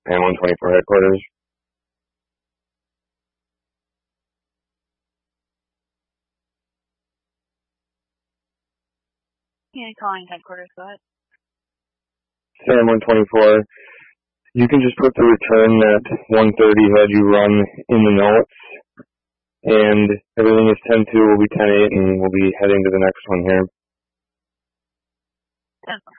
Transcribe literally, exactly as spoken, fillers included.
and one twenty-four headquarters. Yeah, calling headquarters, go ahead. Sam one twenty-four, you can just put the return that one thirty had you run in the notes, and everything is ten two, will be ten eight, and we'll be heading to the next one here. ten four.